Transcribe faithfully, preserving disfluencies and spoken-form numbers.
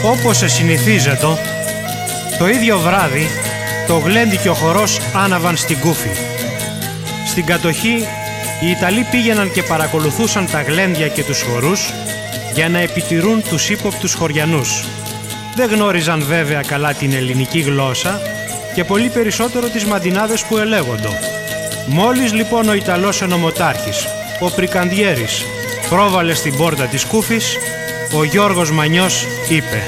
Όπως συνηθίζετο, το ίδιο βράδυ το γλέντι και ο χορός άναβαν στην Κούφη. Στην κατοχή οι Ιταλοί πήγαιναν και παρακολουθούσαν τα γλέντια και τους χορούς για να επιτηρούν τους ύποπτους χωριανούς. Δεν γνώριζαν βέβαια καλά την ελληνική γλώσσα και πολύ περισσότερο τις μαντινάδες που ελέγοντο. Μόλις λοιπόν ο Ιταλός ενομοτάρχης, ο Πρικαντιέρης, πρόβαλε στην πόρτα της Κούφης, ο Γιώργος Μανιός είπε: